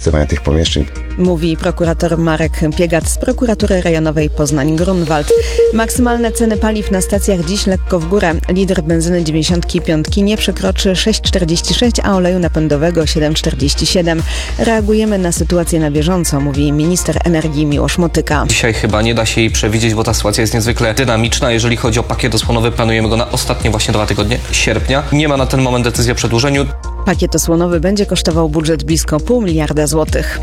wykorzystywania tych pomieszczeń. Mówi prokurator Marek Piegat z prokuratury rejonowej Poznań-Grunwald. Maksymalne ceny paliw na stacjach dziś lekko w górę. Litr benzyny 95 nie przekroczy 6,46, a oleju napędowego 7,47. Reagujemy na sytuację na bieżąco, mówi minister energii Miłosz Motyka. Dzisiaj chyba nie da się jej przewidzieć, bo ta sytuacja jest niezwykle dynamiczna. Jeżeli chodzi o pakiet osłonowy, planujemy go na ostatnie właśnie 2 tygodnie sierpnia. Nie ma na ten moment decyzji o przedłużeniu. Pakiet osłonowy będzie kosztował budżet blisko 0,5 miliarda złotych.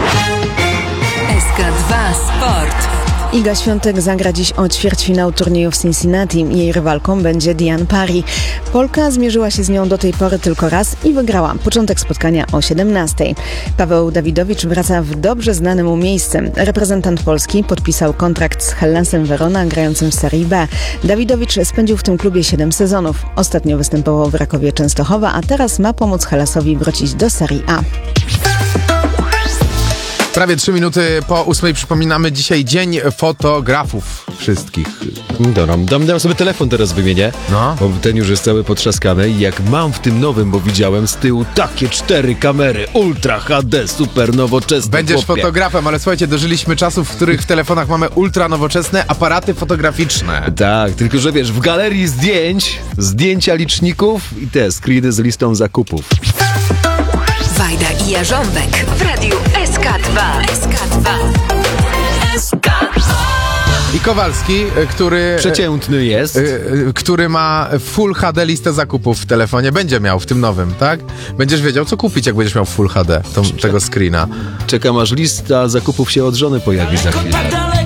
SK2 Sport. Iga Świątek zagra dziś o ćwierćfinał turnieju w Cincinnati. Jej rywalką będzie Diane Parry. Polka zmierzyła się z nią do tej pory tylko raz i wygrała. Początek spotkania o 17:00. Paweł Dawidowicz wraca w dobrze znanym mu miejsce. Reprezentant Polski podpisał kontrakt z Hellasem Verona, grającym w Serii B. Dawidowicz spędził w tym klubie 7 sezonów. Ostatnio występował w Rakowie Częstochowa, a teraz ma pomóc Hellasowi wrócić do Serii A. Prawie 3 minuty po 8 przypominamy dzisiaj Dzień Fotografów wszystkich. Dam sobie telefon teraz wymienię, bo ten już jest cały potrzaskany i jak mam w tym nowym, bo widziałem z tyłu takie 4 kamery, Ultra HD, super nowoczesne. Będziesz fotografem, ale słuchajcie, dożyliśmy czasów, w których w telefonach mamy ultra nowoczesne aparaty fotograficzne. Tak, tylko że wiesz, w galerii zdjęcia liczników i te screeny z listą zakupów. Wajda i Jarząbek w radiu SK2. I Kowalski, który... Przeciętny jest. Który ma Full HD listę zakupów w telefonie. Będzie miał w tym nowym, tak? Będziesz wiedział, co kupić, jak będziesz miał Full HD tego screena. Czekam, aż lista zakupów się od żony pojawi za chwilę.